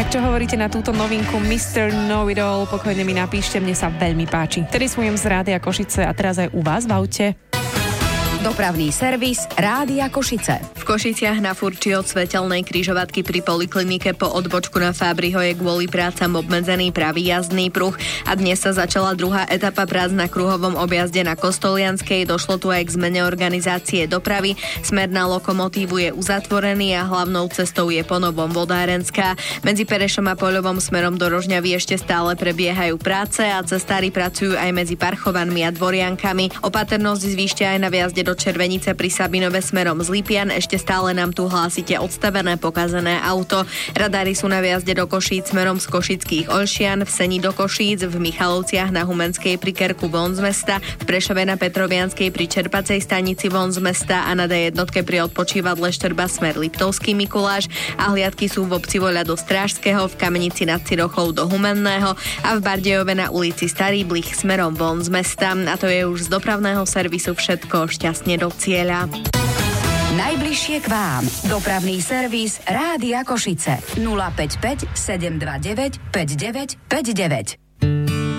Čo hovoríte na túto novinku Mr. Know-It-All? Pokojne mi napíšte, mne sa veľmi páči. Tedy smujem z Rádia Košice a teraz aj u vás v aute. Dopravný servis Rádia Košice. V Košiciach na furči od svetelnej križovatky pri poliklinike po odbočku na Fábriho je kvôli prácam obmedzený pravý jazdný pruh a dnes sa začala druhá etapa prác na kruhovom objazde na Kostolianskej. Došlo tu aj k zmene organizácie dopravy. Smer na lokomotívu je uzatvorený a hlavnou cestou je ponovom Vodárenská. Medzi Perešom a Poľovom smerom do Rožňavy ešte stále prebiehajú práce a cestári pracujú aj medzi Parchovanmi a Dvoriankami. Opatrnosť zvýšte aj na viazde do Červenice pri Sabinove smerom z Lipian. Ešte stále nám tu hlásite odstavené pokazené auto. Radári sú na viazde do Košíc smerom z Košických Olšian, v Seni do Košíc, v Michalovciach na Humenskej pri Kerku von z mesta, v Prešove na Petrovianskej pri Čerpacej stanici von z mesta a na D1 pri odpočívadle Štrba smer Liptovský Mikuláš a hliadky sú v obci Voľa do Strážského, v Kamenici nad Cirochou do Humenného a v Bardejove na ulici Starý Blich smerom von z mesta. A to je už z dopravného servisu všetko. Šťastne do cieľa. Najbližšie k vám. Dopravný servis Rádia Košice. 055 729 5959.